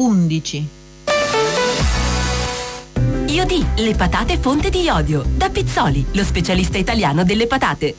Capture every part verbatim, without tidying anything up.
undici. Iodì, le patate fonte di iodio. Da Pizzoli, lo specialista italiano delle patate.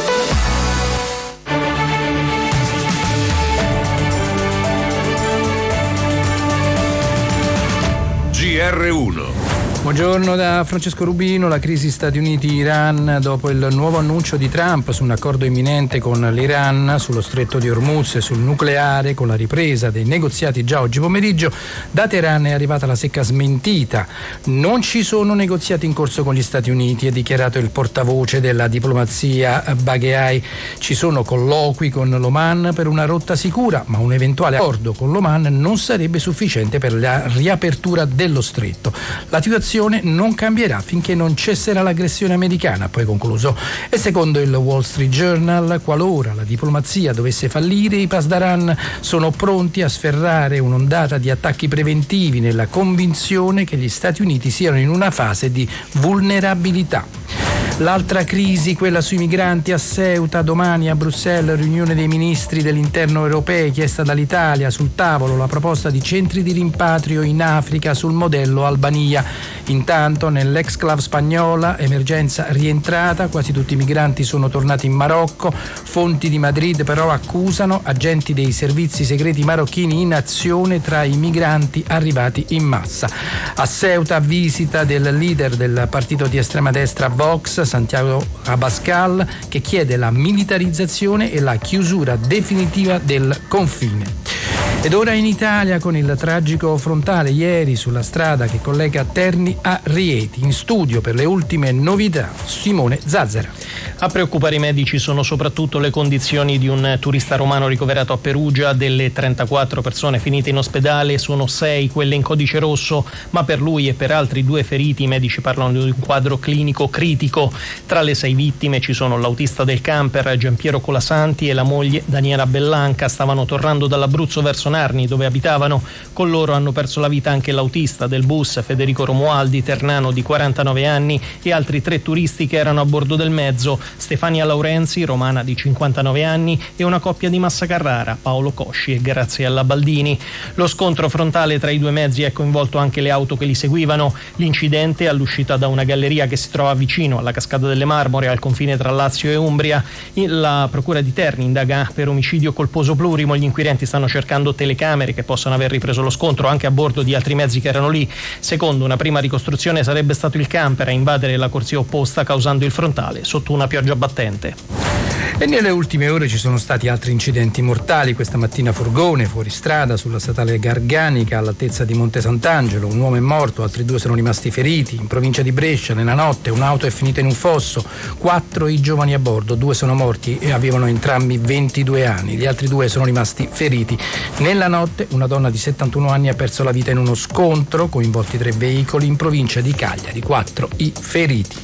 G R uno. Buongiorno da Francesco Rubino. La crisi Stati Uniti-Iran dopo il nuovo annuncio di Trump su un accordo imminente con l'Iran sullo stretto di Hormuz e sul nucleare, con la ripresa dei negoziati già oggi pomeriggio. Da Teheran è arrivata la secca smentita. Non ci sono negoziati in corso con gli Stati Uniti, ha dichiarato il portavoce della diplomazia Bagheai. Ci sono colloqui con l'Oman per una rotta sicura, ma un eventuale accordo con l'Oman non sarebbe sufficiente per la riapertura dello stretto. La situazione non cambierà finché non cesserà l'aggressione americana, poi concluso. E secondo il Wall Street Journal, qualora la diplomazia dovesse fallire, i Pasdaran sono pronti a sferrare un'ondata di attacchi preventivi nella convinzione che gli Stati Uniti siano in una fase di vulnerabilità. L'altra crisi, quella sui migranti a Ceuta, domani a Bruxelles, riunione dei ministri dell'interno europei chiesta dall'Italia, sul tavolo la proposta di centri di rimpatrio in Africa sul modello Albania. Intanto nell'exclave spagnola, emergenza rientrata, quasi tutti i migranti sono tornati in Marocco, fonti di Madrid però accusano agenti dei servizi segreti marocchini in azione tra i migranti arrivati in massa. A Ceuta visita del leader del partito di estrema destra Vox, Santiago Abascal, che chiede la militarizzazione e la chiusura definitiva del confine. Ed ora in Italia con il tragico frontale ieri sulla strada che collega Terni a Rieti. In studio per le ultime novità Simone Zazzera. A preoccupare i medici sono soprattutto le condizioni di un turista romano ricoverato a Perugia. Delle trentaquattro persone finite in ospedale sono sei quelle in codice rosso, ma per lui e per altri due feriti i medici parlano di un quadro clinico critico. Tra le sei vittime ci sono l'autista del camper Giampiero Colasanti e la moglie Daniela Bellanca. Stavano tornando dall'Abruzzo verso Narni, dove abitavano. Con loro hanno perso la vita anche l'autista del bus Federico Romualdi, ternano di quarantanove anni, e altri tre turisti che erano a bordo del mezzo: Stefania Laurenzi, romana di cinquantanove anni, e una coppia di Massa Carrara, Paolo Cosci e Graziella Baldini. Lo scontro frontale tra i due mezzi ha coinvolto anche le auto che li seguivano. L'incidente all'uscita da una galleria che si trova vicino alla Cascata delle Marmore, al confine tra Lazio e Umbria. La procura di Terni indaga per omicidio colposo plurimo. Gli inquirenti stanno cercando telecamere che possano aver ripreso lo scontro anche a bordo di altri mezzi che erano lì. Secondo una prima ricostruzione sarebbe stato il camper a invadere la corsia opposta, causando il frontale sotto una pioggia battente. E nelle ultime ore ci sono stati altri incidenti mortali. Questa mattina furgone fuori strada sulla statale Garganica all'altezza di Monte Sant'Angelo, un uomo è morto, altri due sono rimasti feriti. In provincia di Brescia nella notte un'auto è finita in un fosso, quattro i giovani a bordo, due sono morti e avevano entrambi ventidue anni, gli altri due sono rimasti feriti. Nella notte una donna di settantuno anni ha perso la vita in uno scontro, coinvolti tre veicoli. In provincia di Cagliari quattro i feriti.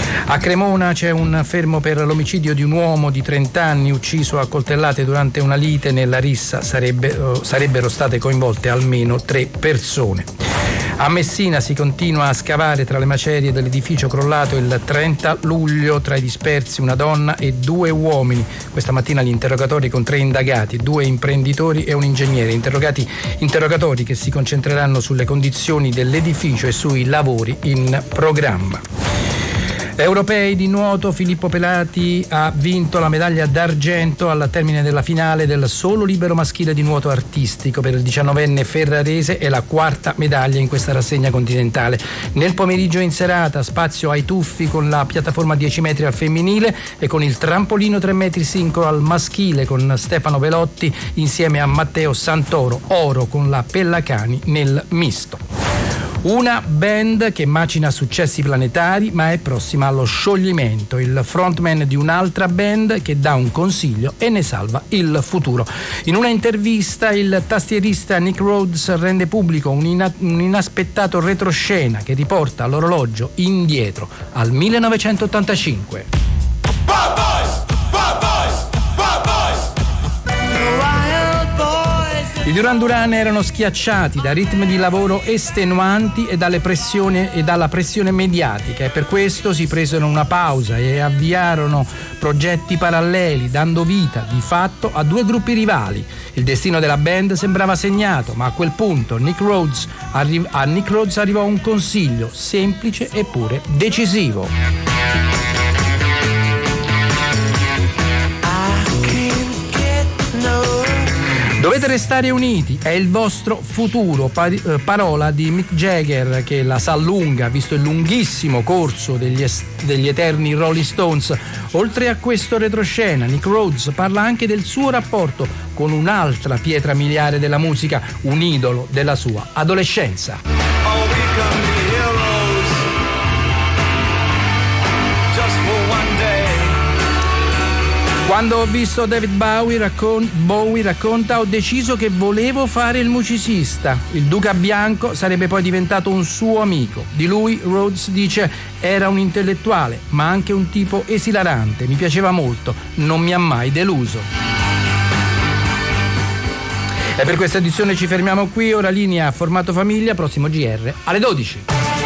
A Cremona c'è un fermo per l'omicidio di un uomo di trenta anni ucciso a coltellate durante una lite. Nella rissa sarebbe, sarebbero state coinvolte almeno tre persone. A Messina si continua a scavare tra le macerie dell'edificio crollato il trenta luglio. Tra i dispersi una donna e due uomini. Questa mattina gli interrogatori con tre indagati, due imprenditori e un ingegnere. Interrogati, interrogatori che si concentreranno sulle condizioni dell'edificio e sui lavori in programma. Europei di nuoto, Filippo Pelati ha vinto la medaglia d'argento al termine della finale del solo libero maschile di nuoto artistico. Per il diciannovenne ferrarese è la quarta medaglia in questa rassegna continentale. Nel pomeriggio in serata spazio ai tuffi con la piattaforma dieci metri al femminile e con il trampolino tre metri sincro al maschile con Stefano Velotti insieme a Matteo Santoro, oro con la Pellacani nel misto. Una band che macina successi planetari ma è prossima allo scioglimento. Il frontman di un'altra band che dà un consiglio e ne salva il futuro. In una intervista il tastierista Nick Rhodes rende pubblico un, ina- un inaspettato retroscena che riporta l'orologio indietro al millenovecentottantacinque. Bad boys, bad boys, bad boys. The wild boys I Duran Duran erano schiacciati da ritmi di lavoro estenuanti e, dalle pressioni, e dalla pressione mediatica, e per questo si presero una pausa e avviarono progetti paralleli, dando vita di fatto a due gruppi rivali. Il destino della band sembrava segnato, ma a quel punto Nick Rhodes, arri- a Nick Rhodes arrivò un consiglio semplice eppure decisivo. Dovete restare uniti, è il vostro futuro, parola di Mick Jagger, che la sa lunga, visto il lunghissimo corso degli, es- degli eterni Rolling Stones. Oltre a questo retroscena, Nick Rhodes parla anche del suo rapporto con un'altra pietra miliare della musica, un idolo della sua adolescenza. Oh, we can be heroes just for one day. Quando ho visto David Bowie, raccon- Bowie racconta, ho deciso che volevo fare il musicista. Il Duca Bianco sarebbe poi diventato un suo amico. Di lui Rhodes dice: era un intellettuale, ma anche un tipo esilarante. Mi piaceva molto, non mi ha mai deluso. E per questa edizione ci fermiamo qui. Ora linea a formato famiglia, prossimo G R alle dodici.